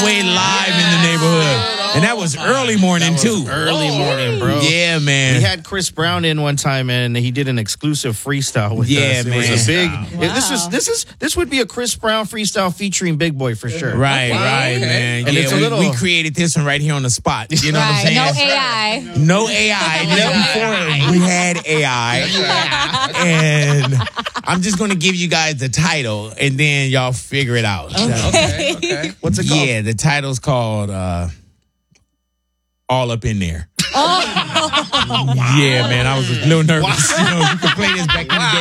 away live in the neighborhood. And that was early morning, too. Early morning, bro. Yeah, man. We had Chris Brown in one time, and he did an exclusive freestyle with us. It was a big. This would be a Chris Brown freestyle featuring Big Boy for sure. Right, man. And yeah, it's a little. we created this one right here on the spot. You know what I'm saying? No AI. No AI. Before we had AI. And I'm just going to give you guys the title, and then y'all figure it out. Okay. What's it called? Yeah, the title's called All Up in There. Yeah, man, I was a little nervous. You know, you could play this back in the day.